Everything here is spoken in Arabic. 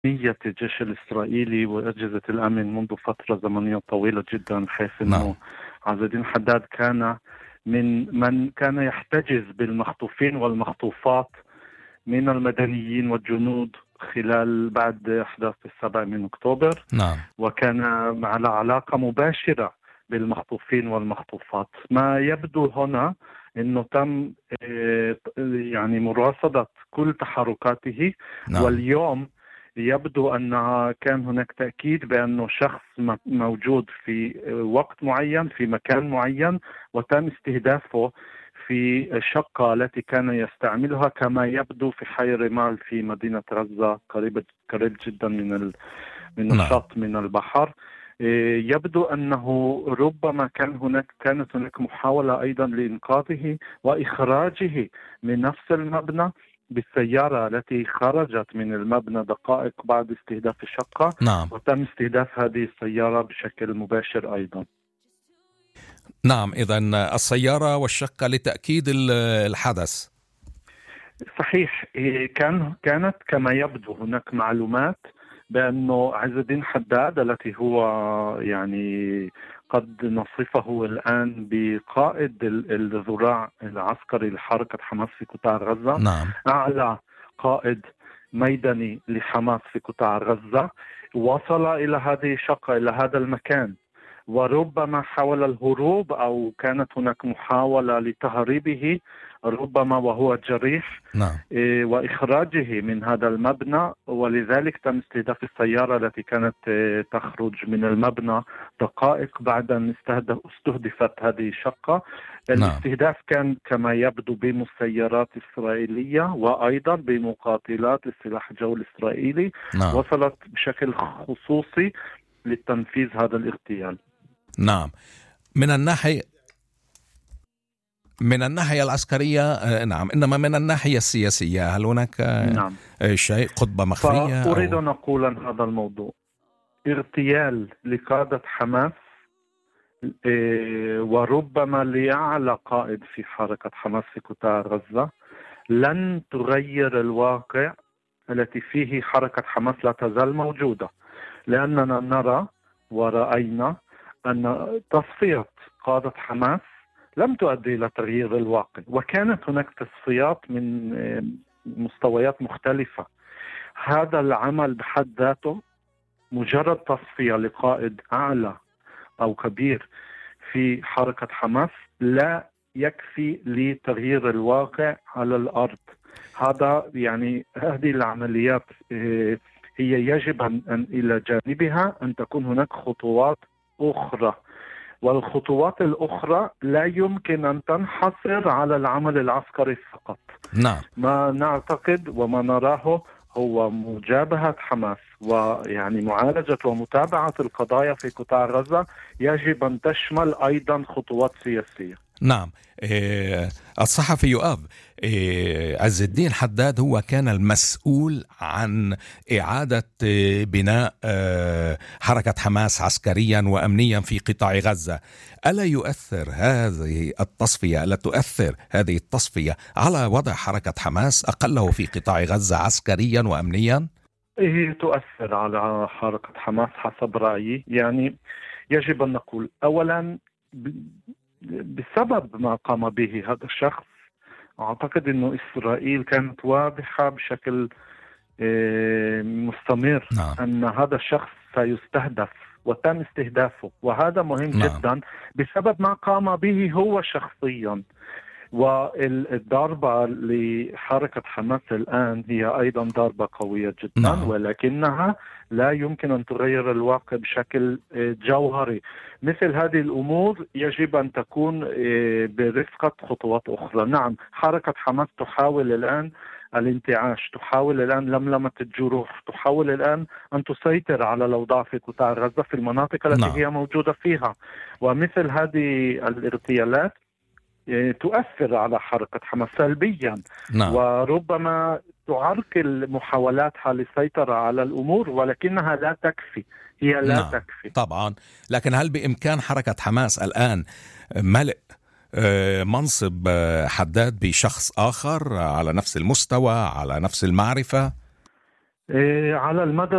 نية الجيش الإسرائيلي وأجهزة الأمن منذ فترة زمنية طويلة جدا، حيث أنه عز الدين حداد كان من كان يحتجز بالمخطوفين والمخطوفات من المدنيين والجنود خلال بعد أحداث 7 أكتوبر. وكان على علاقة مباشرة بالمخطوفين والمخطوفات. ما يبدو هنا أنه تم يعني مراصدة كل تحركاته. واليوم يبدو أن كان هناك تأكيد بأنه شخص موجود في وقت معين في مكان معين، وتم استهدافه في الشقة التي كان يستعملها كما يبدو في حي رمال في مدينة غزة، قريب جدا من الشط من البحر. يبدو أنه ربما كانت هناك محاولة أيضا لإنقاذه وإخراجه من نفس المبنى بالسيارة التي خرجت من المبنى دقائق بعد استهداف الشقة. وتم استهداف هذه السيارة بشكل مباشر أيضا. نعم، إذن السيارة والشقة لتأكيد الحدث. صحيح. كانت كما يبدو هناك معلومات بأنه عز الدين حداد التي هو يعني قد نصفه الآن بقائد الذراع العسكري لحركة حماس في قطاع غزة، أعلى قائد ميداني لحماس في قطاع غزة، وصل إلى هذه الشقة، إلى هذا المكان، وربما حاول الهروب أو كانت هناك محاولة لتهريبه ربما وهو جريح. وإخراجه من هذا المبنى، ولذلك تم استهداف السيارة التي كانت تخرج من المبنى دقائق بعد أن استهدفت هذه الشقة. الاستهداف كان كما يبدو بمسيرات إسرائيلية وأيضا بمقاتلات السلاح الجوي الإسرائيلي. وصلت بشكل خصوصي للتنفيذ هذا الاغتيال. نعم. من الناحية العسكرية نعم، إنما من الناحية السياسية هل هناك شيء خطبة مخفية؟ أريد أن أقول عن هذا الموضوع: اغتيال لقادة حماس وربما لأعلى قائد في حركة حماس في قطاع غزة لن تغير الواقع التي فيه حركة حماس لا تزال موجودة، لأننا نرى ورأينا أن تصفية قادة حماس لم تؤدي إلى تغيير الواقع، وكانت هناك تصفيات من مستويات مختلفة. هذا العمل بحد ذاته مجرد تصفية لقائد أعلى أو كبير في حركة حماس لا يكفي لتغيير الواقع على الأرض. هذا يعني هذه العمليات هي يجب أن إلى جانبها أن تكون هناك خطوات أخرى، والخطوات الأخرى لا يمكن أن تنحصر على العمل العسكري فقط. ما نعتقد وما نراه هو مجابهة حماس ويعني معالجة ومتابعة القضايا في قطاع غزة يجب أن تشمل أيضا خطوات سياسية. نعم. الصحفي يؤاب، عز الدين حداد هو كان المسؤول عن إعادة بناء حركة حماس عسكريا وأمنيا في قطاع غزة. ألا يؤثر هذه التصفية على وضع حركة حماس أقله في قطاع غزة عسكريا وأمنيا؟ تؤثر على حركة حماس حسب رأيي. يعني يجب أن نقول أولا بسبب ما قام به هذا الشخص، أعتقد أنه إسرائيل كانت واضحة بشكل مستمر أن هذا الشخص سيستهدف وتم استهدافه، وهذا مهم جدا بسبب ما قام به هو شخصيا. والضربة لحركة حماس الآن هي أيضا ضربة قوية جدا، ولكنها لا يمكن أن تغير الواقع بشكل جوهري. مثل هذه الأمور يجب أن تكون برفقة خطوات أخرى. نعم، حركة حماس تحاول الآن الانتعاش، تحاول الآن لملمة الجروح، تحاول الآن أن تسيطر على الأوضاع في قطاع غزة في المناطق التي هي موجودة فيها. ومثل هذه الاغتيالات تؤثر على حركة حماس سلبيا. وربما تعرقل محاولاتها للسيطرة على الأمور، ولكنها لا تكفي. هي لا تكفي طبعا. لكن هل بإمكان حركة حماس الآن ملء منصب حداد بشخص آخر على نفس المستوى، على نفس المعرفة؟ على المدى